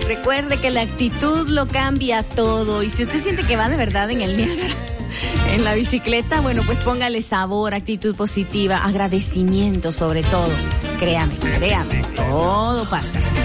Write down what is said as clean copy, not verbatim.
Recuerde que la actitud lo cambia todo. Y si usted siente que va de verdad en el Niágara, en la bicicleta, bueno, pues póngale sabor, actitud positiva, agradecimiento sobre todo. Créame, todo pasa.